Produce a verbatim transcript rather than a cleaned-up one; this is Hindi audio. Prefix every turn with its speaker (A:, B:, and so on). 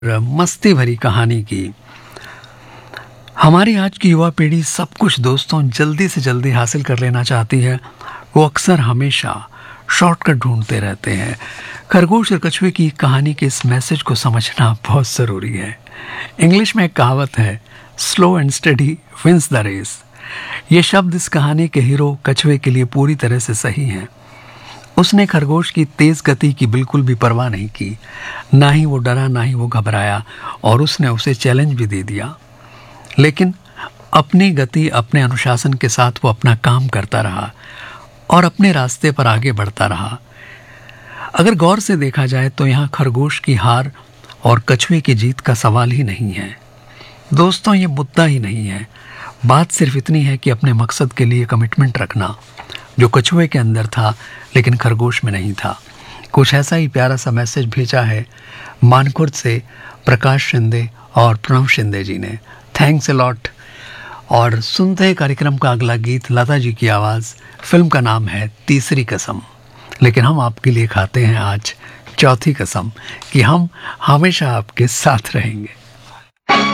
A: मस्ती भरी कहानी की। हमारी आज की युवा पीढ़ी सब कुछ दोस्तों जल्दी से जल्दी हासिल कर लेना चाहती है। वो अक्सर हमेशा शॉर्टकट ढूंढते रहते हैं। खरगोश और कछुए की कहानी के इस मैसेज को समझना बहुत ज़रूरी है। इंग्लिश में एक कहावत है, slow and study wins the race. ये शब्द इस कहानी के हीरो कछुए के लिए पूरी तरह से सही हैं। उसने खरगोश की तेज गति की बिल्कुल भी परवाह नहीं की। ना ही वो डरा, ना ही वो घबराया, और उसने उसे चैलेंज भी दे दिया। लेकिन अपनी गति, अपने अनुशासन के साथ वो अपना काम करता रहा और अपने रास्ते पर आगे बढ़ता रहा। अगर गौर से देखा जाए तो यहाँ खरगोश की हार और कछुए की जीत का सवाल ही नहीं है। दोस्तों, ये मुद्दा ही नहीं है। बात सिर्फ इतनी है कि अपने मकसद के लिए कमिटमेंट रखना, जो कछुए के अंदर था लेकिन खरगोश में नहीं था। कुछ ऐसा ही प्यारा सा मैसेज भेजा है मानकुर्द से प्रकाश शिंदे और प्रणव शिंदे जी ने। Thanks a lot. और सुनते हैं कार्यक्रम का अगला गीत, लता जी की आवाज़। फिल्म का नाम है तीसरी कसम। लेकिन हम आपके लिए खाते हैं आज चौथी कसम कि हम हमेशा आपके साथ रहेंगे।